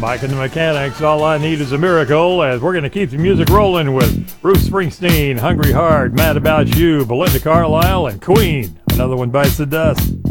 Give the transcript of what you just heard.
Mike and the Mechanics, All I Need Is a Miracle, as we're going to keep the music rolling with Bruce Springsteen, Hungry Heart, Mad About You, Belinda Carlisle, and Queen. Another one bites the dust.